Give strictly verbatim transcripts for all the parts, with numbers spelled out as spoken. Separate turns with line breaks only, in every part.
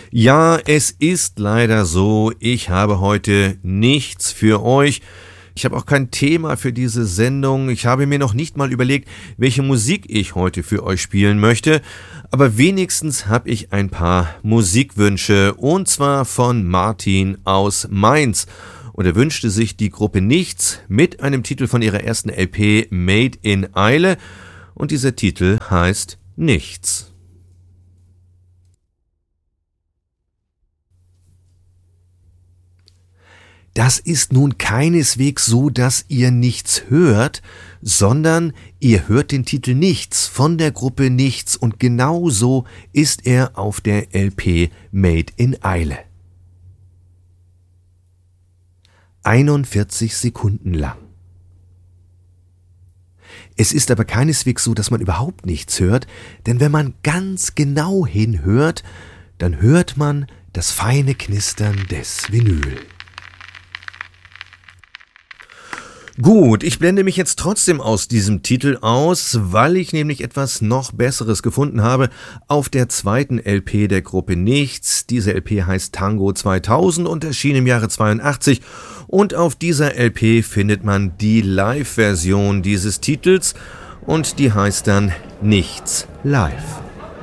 Ja, es ist leider so, ich habe heute nichts für euch. Ich habe auch kein Thema für diese Sendung. Ich habe mir noch nicht mal überlegt, welche Musik ich heute für euch spielen möchte. Aber wenigstens habe ich ein paar Musikwünsche, und zwar von Martin aus Mainz. Und er wünschte sich die Gruppe Nichts mit einem Titel von ihrer ersten L P Made in Eile. Und dieser Titel heißt Nichts. Das ist nun keineswegs so, dass ihr nichts hört, sondern ihr hört den Titel Nichts von der Gruppe Nichts, und genauso ist er auf der L P Made in Eile. einundvierzig Sekunden lang. Es ist aber keineswegs so, dass man überhaupt nichts hört, denn wenn man ganz genau hinhört, dann hört man das feine Knistern des Vinyl. Gut, ich blende mich jetzt trotzdem aus diesem Titel aus, weil ich nämlich etwas noch Besseres gefunden habe auf der zweiten L P der Gruppe Nichts. Diese L P heißt Tango zweitausend und erschien im Jahre zweiundachtzig, und auf dieser L P findet man die Live-Version dieses Titels, und die heißt dann Nichts live.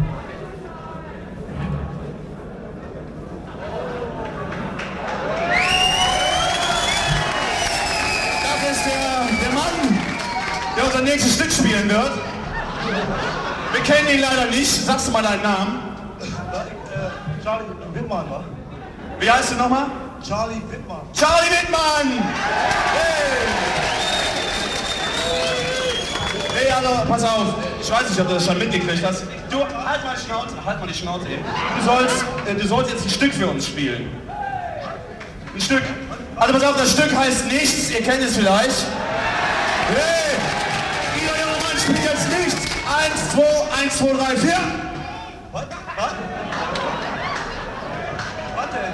Nächstes Stück spielen wird. Wir kennen ihn leider nicht. Sagst du mal deinen Namen?
Äh, Charlie Wittmann, wa?
Wie heißt du nochmal?
Charlie Wittmann.
Charlie Wittmann! Hey! Hey, also, pass auf. Ich weiß nicht, ob du das schon mitgekriegt hast. Du, halt mal die Schnauze. Halt mal die Schnauze eben. Du sollst, äh, du sollst jetzt ein Stück für uns spielen. Ein Stück. Also, pass auf, das Stück heißt Nichts. Ihr kennt es vielleicht. Hey! Spielt jetzt nichts. Eins, zwei, eins, zwei, drei, vier.
Was? Was? Was denn?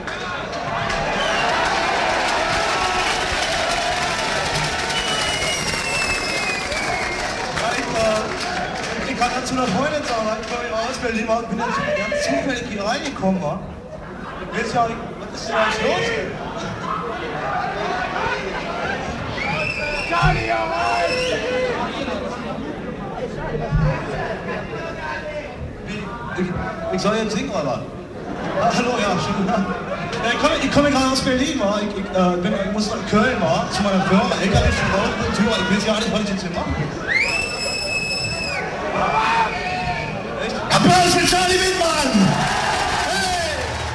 Ja, ich, äh, ich kann dazu einer Freundin sagen, ich war in der Ausbildung, ich bin jetzt ganz zufällig hier reingekommen, wa? Ich weiß ja nicht, was ist denn eigentlich los? Charlie, Ich, ich soll jetzt singen, oder? Ah, hallo, ja, schön. Ja, ich komme ich komm gerade aus Berlin, wa? Ich, ich, äh, bin, ich muss nach Köln, wa? Zu meiner Firma, L K W Kultur. Ich weiß gar nicht, was ich jetzt hier mache. Echt? Applaus für Charlie Wittmann!